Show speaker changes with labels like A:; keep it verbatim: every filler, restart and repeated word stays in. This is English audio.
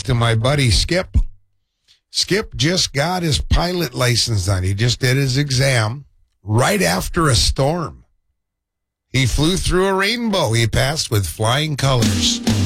A: thanks to my buddy Skip. Skip just got his pilot license done. He just did his exam right after a storm. He flew through a rainbow. He passed with flying colors.